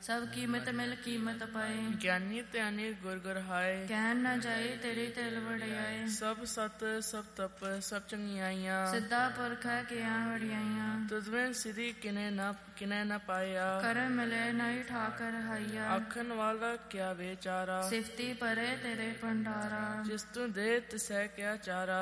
ਸਭ ਕੀਮਤ ਮਿਲ ਕੀਮਤ ਪਾਏ। ਗਿਆਨੀ ਧਿਆਨੀ ਗੁਰ ਗੁਰ ਹਾਏ। ਕਹਿਣ ਨਾ ਜਾਏ ਤੇਰੀ ਤਿਲ ਵਡਿਆਏ। ਸਭ ਸਤ ਸਭ ਤਪ ਸਭ ਚੰਗਿਆਈਆਂ। ਸਿੱਧਾ ਪੁਰਖ ਹੈ ਕਿਆਂ ਵਡਿਆਈਆਂ। ਤੁਝਵੇਂ ਸਿਧੀ ਕਿਨੇ ਨਾ ਪਾਇਆ। ਕਰਮ ਮਿਲੇ ਨਹੀਂ ਠਾਕਰ ਹਾਈਆ। ਆਖਣ ਵਾਲਾ ਕਿਆ ਵਿਚਾਰਾ। ਸਿਫਤੀ ਪਰੇ ਤੇਰੇ ਭੰਡਾਰਾ। ਜਿਸ ਤੂੰ ਦੇ ਤਿਸੈ ਕਿਆ ਚਾਰਾ।